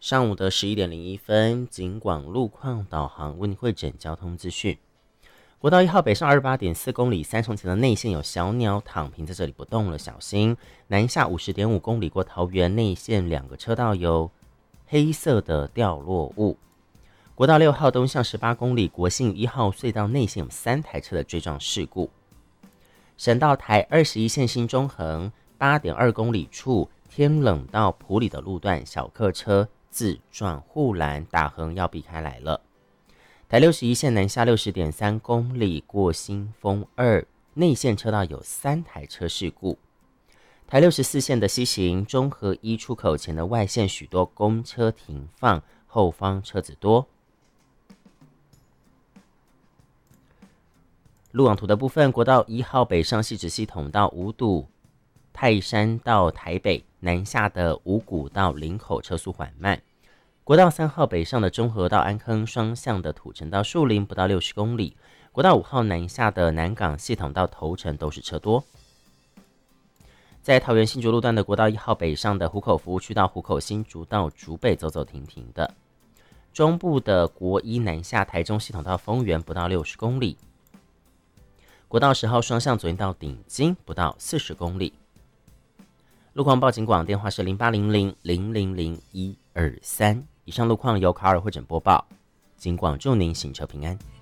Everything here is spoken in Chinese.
上午的11:01，警广路况导航为您汇整交通资讯。国道1号北上28.4公里，三重前的内线有小鸟躺平在这里不动了，小心。南下50.5公里过桃园内线2个车道有黑色的掉落物。国道6号东向18公里，国信1号隧道内线有3台车的追撞事故。省道台21线新中横8.2公里处天冷到埔里的路段，小客车自撞护栏，打横要避开来了。台61线南下60.3公里过新丰2内线车道有3台车事故。台64线的西行中和1出口前的外线许多公车停放，后方车子多。路网图的部分，国道1号北上汐止系统到五堵，泰山到台北南下的五股到林口车速缓慢。国道3号北上的中和到安坑双向的土城到树林不到60公里。国道5号南下的南港系统到头城都是车多。在桃园新竹路段的国道1号北上的湖口服务区到湖口新竹到竹北走走停停的。中部的国一南下台中系统到丰原不到60公里。国道10号双向左营到顶金不到40公里。路况报警广电话是0800000123。以上路况由卡尔汇整播报，警广祝您行车平安。